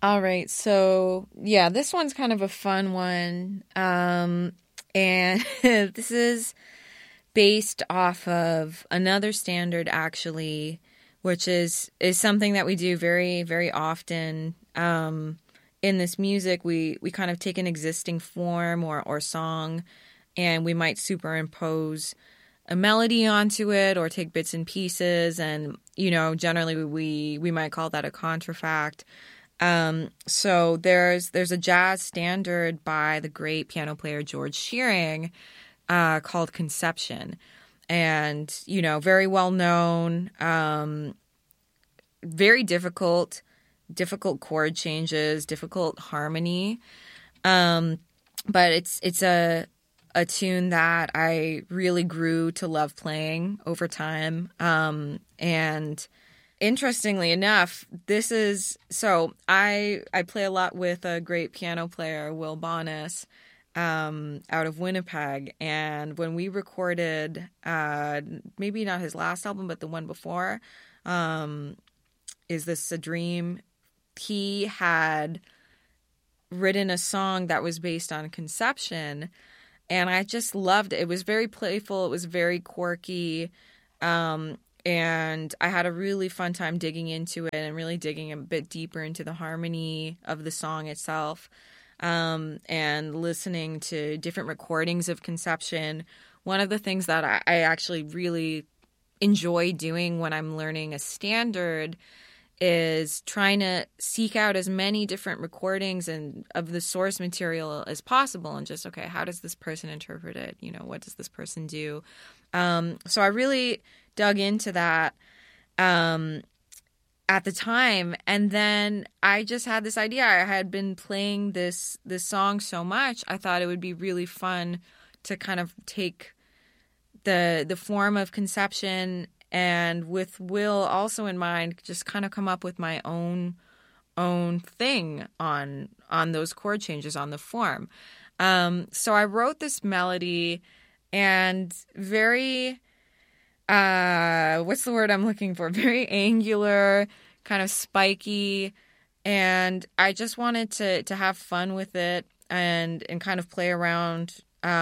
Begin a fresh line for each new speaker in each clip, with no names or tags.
All right, so yeah, this one's kind of a fun one. And this is based off of another standard actually, which is something that we do very, very often. In this music, we kind of take an existing form or song and we might superimpose a melody onto it or take bits and pieces and generally we might call that a contrafact. So there's a jazz standard by the great piano player George Shearing called Conception. And, very well known, very difficult chord changes, difficult harmony. But it's a tune that I really grew to love playing over time. And interestingly enough, I play a lot with a great piano player, Will Bonas, out of Winnipeg. And when we recorded, maybe not his last album, but the one before, Is This a Dream? He had written a song that was based on Conception, and I just loved it. It was very playful. It was very quirky. And I had a really fun time digging into it and really digging a bit deeper into the harmony of the song itself, and listening to different recordings of Conception. One of the things that I actually really enjoy doing when I'm learning a standard is trying to seek out as many different recordings and of the source material as possible and just, okay, how does this person interpret it? What does this person do? So I really dug into that at the time. And then I just had this idea. I had been playing this song so much. I thought it would be really fun to kind of take the form of Conception and with Will also in mind, just kind of come up with my own thing on those chord changes on the form. So I wrote this melody and very, what's the word I'm looking for? Very angular, kind of spiky. And I just wanted to have fun with it and kind of play around,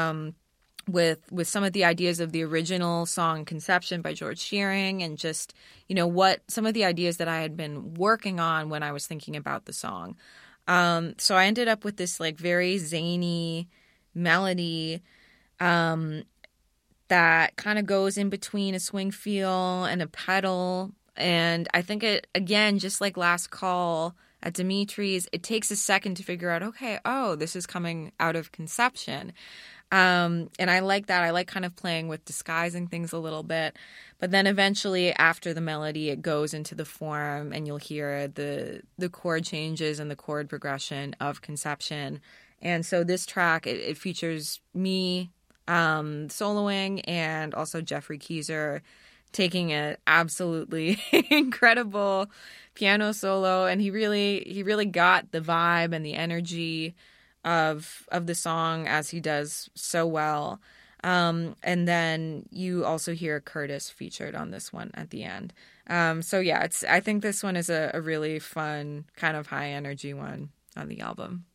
with some of the ideas of the original song Conception by George Shearing and just, what some of the ideas that I had been working on when I was thinking about the song. So I ended up with this like very zany melody that kind of goes in between a swing feel and a pedal. And I think it, again, just like Last Call at Dimitri's, it takes a second to figure out, okay, this is coming out of Conception. And I like that. I like kind of playing with disguising things a little bit. But then eventually after the melody, it goes into the form and you'll hear the chord changes and the chord progression of Conception. And so this track, it features me soloing and also Jeffrey Keyser taking an absolutely incredible piano solo. And he really got the vibe and the energy of the song as he does so well. And then you also hear Curtis featured on this one at the end. So yeah, I think this one is a really fun kind of high energy one on the album.